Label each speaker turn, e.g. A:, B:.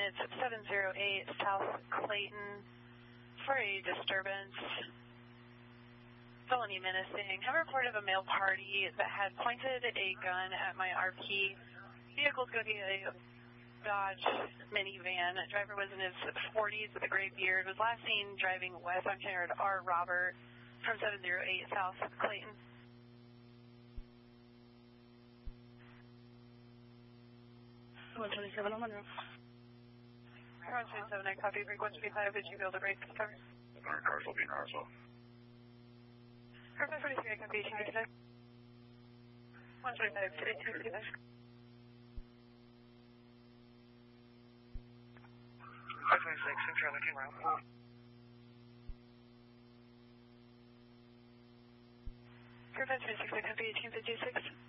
A: units 708 South Clayton for a disturbance. Felony menacing. Have a report of a male party that had pointed a gun at my RP. Vehicle's going to be a Dodge minivan. Driver was in his 40s with a gray beard. Was last seen driving west on Kennard R. Robert from 708 South Clayton.
B: 127 on Monroe.
A: 127, I copy. Break 125. Would you be able to break this cover?
C: Our cars will be in Roswell.
A: Car 543, I copy. 125, 125.
D: 526, Central looking around.
A: Car 526, I copy. 1856.